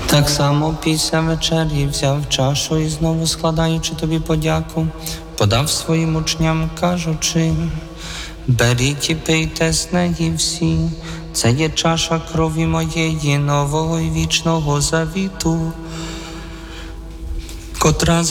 Так само після вечері взяв чашу і знову складаючи тобі подяку, подав своїм учням, кажучи: беріть і пийте з неї всі, це є чаша крові моєї нового і вічного завіту, котра